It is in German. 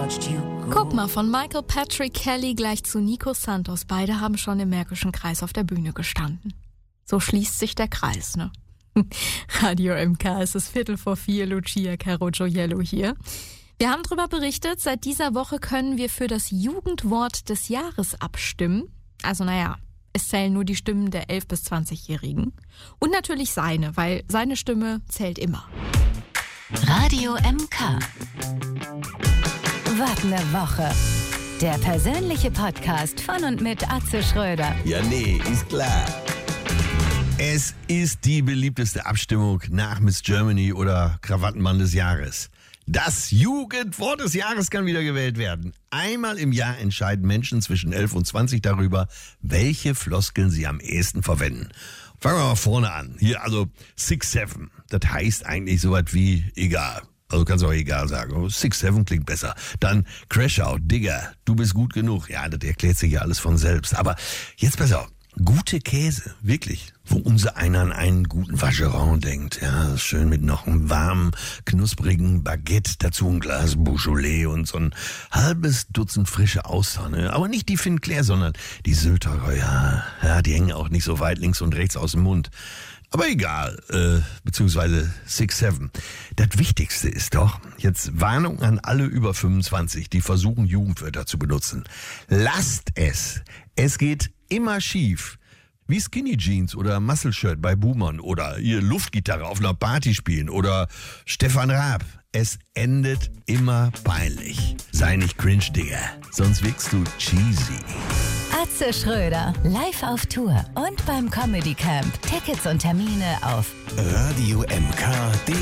Guck mal, von Michael Patrick Kelly gleich zu Nico Santos. Beide haben schon im Märkischen Kreis auf der Bühne gestanden. So schließt sich der Kreis, ne? Radio MK, es ist 3:45, Lucia Carogioiello hier. Wir haben darüber berichtet, seit dieser Woche können wir für das Jugendwort des Jahres abstimmen. Also es zählen nur die Stimmen der 11- bis 20-Jährigen. Und natürlich seine, weil seine Stimme zählt immer. Radio MK. Was ne Woche. Der persönliche Podcast von und mit Atze Schröder. Ja, nee, ist klar. Es ist die beliebteste Abstimmung nach Miss Germany oder Krawattenmann des Jahres. Das Jugendwort des Jahres kann wieder gewählt werden. Einmal im Jahr entscheiden Menschen zwischen 11 und 20 darüber, welche Floskeln sie am ehesten verwenden. Fangen wir mal vorne an. Hier, also 6-7. Das heißt eigentlich so was wie egal. Also kannst du auch egal sagen. 6-7 klingt besser. Dann Crash-Out, Digger, du bist gut genug. Ja, das erklärt sich ja alles von selbst. Aber jetzt pass auf. Gute Käse, wirklich. Wo unser einer an einen guten Vacheron denkt. Ja, schön mit noch einem warmen, knusprigen Baguette, dazu ein Glas Beaujolais und so ein halbes Dutzend frische Austern. Aber nicht die Finclair, sondern die Sylter Royal. Ja, die hängen auch nicht so weit links und rechts aus dem Mund. Aber egal, beziehungsweise 6-7. Das Wichtigste ist doch, jetzt Warnung an alle über 25, die versuchen, Jugendwörter zu benutzen. Lasst es. Es geht immer schief. Wie Skinny Jeans oder Muscle Shirt bei Boomern oder ihr Luftgitarre auf einer Party spielen oder Stefan Raab. Es endet immer peinlich. Sei nicht cringe, Digga, sonst wirkst du cheesy. Atze Schröder, live auf Tour und beim Comedy Camp. Tickets und Termine auf radiomk.de